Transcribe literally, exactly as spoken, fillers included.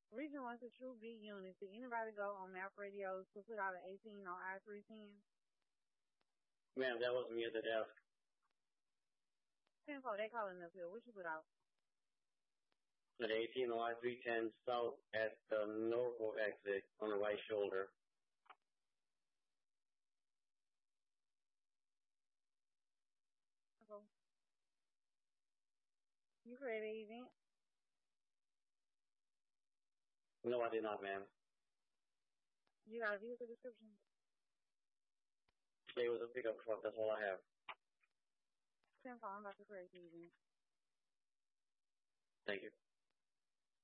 Region wants a true B unit. Did anybody go on map radios to put out an eighteen on I three ten? Ma'am, that wasn't me at the desk. ten four, they calling us here. What you put out? At eighteen on I three ten south at the Norfolk exit on the right shoulder. Okay. You created an event? No, I did not, ma'am. You got a vehicle description? It was a pickup truck. That's all I have. ten four, I'm about to create the event. Thank you.